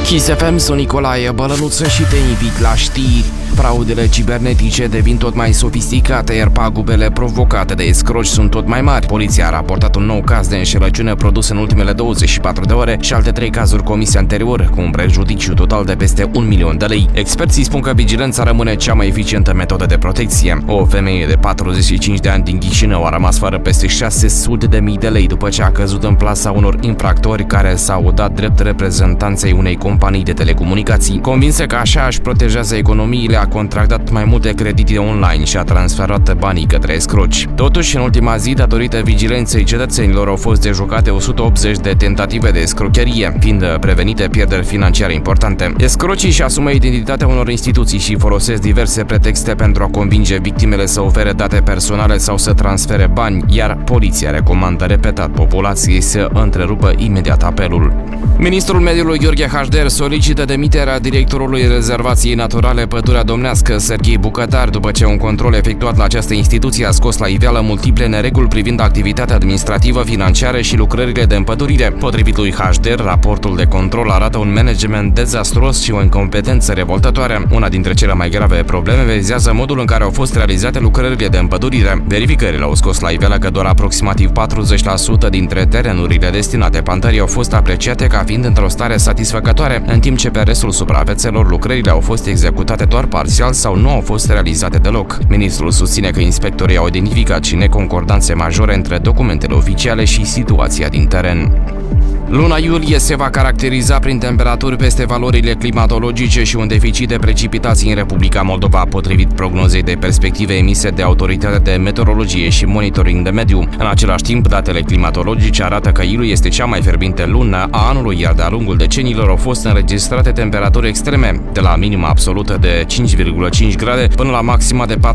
Kiss FM, sunt Nicolae Bălănuță și te invit la știri. Fraudele cibernetice devin tot mai sofisticate, iar pagubele provocate de escroci sunt tot mai mari. Poliția a raportat un nou caz de înșelăciune produs în ultimele 24 de ore și alte 3 cazuri comise anterior, cu un prejudiciu total de peste 1 milion de lei. Experții spun că vigilența rămâne cea mai eficientă metodă de protecție. O femeie de 45 de ani din Chișinău a rămas fără peste 600.000 de lei după ce a căzut în plasa unor infractori care s-au dat drept reprezentanței unei companii de telecomunicații. Convinsă că așa își protejează economiile, a contractat mai multe credite online și a transferat banii către escroci. Totuși, în ultima zi, datorită vigilenței cetățenilor, au fost dejucate 180 de tentative de escrocherie, fiind prevenite pierderi financiare importante. Escrocii își asumă identitatea unor instituții și folosesc diverse pretexte pentru a convinge victimele să ofere date personale sau să transfere bani, iar poliția recomandă repetat populației să întrerupă imediat apelul. Ministrul Mediului Gheorghe Hajder solicită demiterea directorului Rezervației Naturale Pădurea Domnească, Serghei Bucătar, după ce un control efectuat la această instituție a scos la iveală multiple nereguli privind activitatea administrativă, financiară și lucrările de împădurire. Potrivit lui Hajder, raportul de control arată un management dezastruos și o incompetență revoltătoare. Una dintre cele mai grave probleme vizează modul în care au fost realizate lucrările de împădurire. Verificările au scos la iveală că doar aproximativ 40% dintre terenurile destinate plantării au fost apreciate ca fiind într-o stare satisfăcătoare, în timp ce pe restul suprafețelor lucrările au fost executate doar parțial sau nu au fost realizate deloc. Ministrul susține că inspectorii au identificat și neconcordanțe majore între documentele oficiale și situația din teren. Luna iulie se va caracteriza prin temperaturi peste valorile climatologice și un deficit de precipitații în Republica Moldova, potrivit prognozei de perspective emise de Autoritatea de Meteorologie și Monitoring de Mediu. În același timp, datele climatologice arată că iulie este cea mai fierbinte lună a anului, iar de-a lungul decenilor au fost înregistrate temperaturi extreme, de la minima absolută de 5,5 grade până la maxima de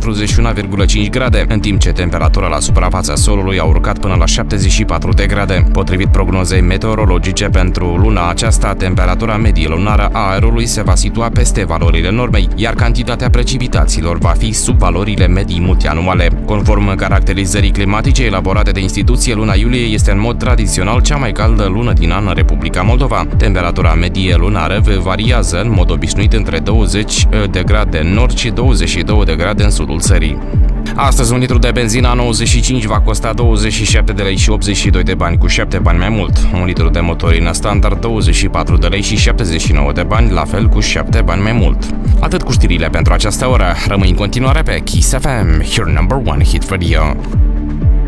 41,5 grade, în timp ce temperatura la suprafața solului a urcat până la 74 de grade. Potrivit prognozei meteorologice pentru luna aceasta, temperatura medie lunară a aerului se va situa peste valorile normei, iar cantitatea precipitațiilor va fi sub valorile medii multianuale. Conform caracterizării climatice elaborate de instituție, luna iulie este în mod tradițional cea mai caldă lună din an în Republica Moldova. Temperatura medie lunară variază în mod obișnuit între 20 de grade în nord și 22 de grade în sudul țării. Astăzi, un litru de benzină A95 va costa 27 de lei și 82 de bani, cu 7 bani mai mult. Un litru de motorină standard 24 de lei și 79 de bani, la fel cu 7 bani mai mult. Atât cu știrile pentru această oră. Rămâi în continuare pe Kiss FM, your number one hit radio.